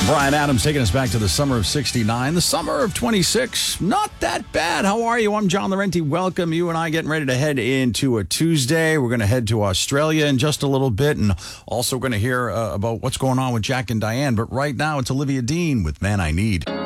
Brian Adams taking us back to the summer of 69, the summer of 26. Not that bad. How are you? I'm John Laurenti. Welcome. You and I getting ready to head into a Tuesday. We're going to head to Australia in just a little bit, and also going to hear about what's going on with Jack and Diane. But right now, it's Olivia Dean with Man I Need.